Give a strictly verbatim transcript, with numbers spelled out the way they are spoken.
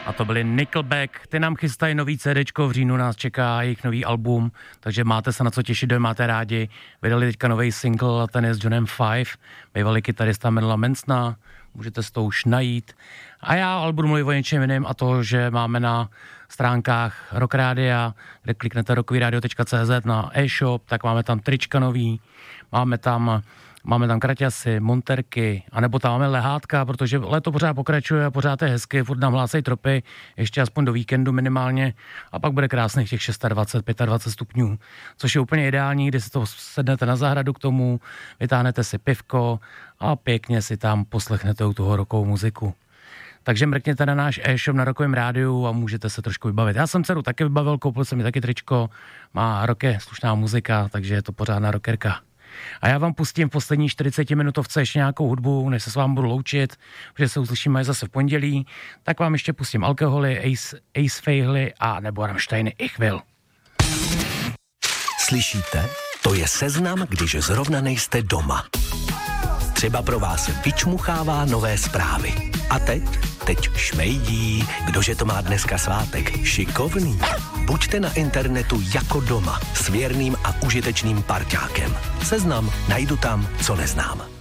A to byli Nickelback, ty nám chystají nový CDčko, v říjnu nás čeká jejich nový album, takže máte se na co těšit, kdo máte rádi. Vydali teďka nový single a ten je s Johnem Five, bývalý kytarista Merla Mansona, můžete si to už najít. A já ale budu mluvit o něčem jiném a to, že máme na stránkách Rock Rádia, kde kliknete rockovyradio tečka cé zet na e-shop, tak máme tam trička nový, máme tam Máme tam kraťasy, monterky, anebo tam máme lehátka, protože léto pořád pokračuje a pořád je hezky, furt nám hlásají tropy, ještě aspoň do víkendu minimálně a pak bude krásných těch dvacet šest, dvacet pět stupňů, což je úplně ideální, když si to sednete na zahradu k tomu, vytáhnete si pivko a pěkně si tam poslechnete u toho rockovou muziku. Takže mrkněte na náš e-shop na Rockovém rádiu a můžete se trošku vybavit. Já jsem dceru taky vybavil, koupil jsem mi taky tričko, má rock je slušná muzika, takže je to pořádná rockerka. A já vám pustím v poslední čtyřicetiminutovce ještě nějakou hudbu, než se s vámi budu loučit, protože se uslyšíme zase v pondělí, tak vám ještě pustím Alkoholy, Ace, Ace Frehley a nebo Rammsteiny Ich Will. Slyšíte? To je seznam, když zrovna nejste doma. Třeba pro vás vyčmuchává nové zprávy. A teď? Teď šmejdí. Kdože to má dneska svátek? Šikovný. Buďte na internetu jako doma s věrným a užitečným parťákem. Seznam najdu tam, co neznám.